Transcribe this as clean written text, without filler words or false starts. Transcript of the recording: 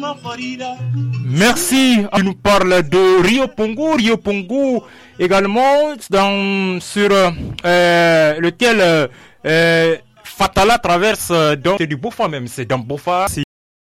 Merci. Tu nous parles de Rio Pongo. Rio Pongo également sur lequel Fatala traverse. Donc c'est du Bofa même. C'est dans Bofa.